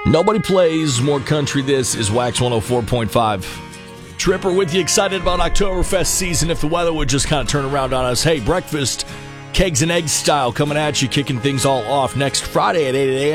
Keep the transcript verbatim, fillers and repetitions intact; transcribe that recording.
Nobody plays more country. This is Wax one oh four point five. Tripper with you, excited about Oktoberfest season if the weather would just kind of turn around on us. Hey, breakfast, kegs and eggs style coming at you, kicking things all off next Friday at eight a.m.